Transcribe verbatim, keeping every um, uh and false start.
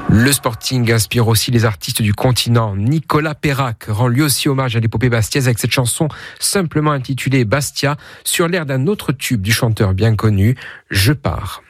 Le Sporting inspire aussi les artistes du continent. Nicolas Perrac rend lui aussi hommage à l'épopée bastiaise avec cette chanson simplement intitulée Bastia, sur l'air d'un autre tube du chanteur bien connu, Je pars.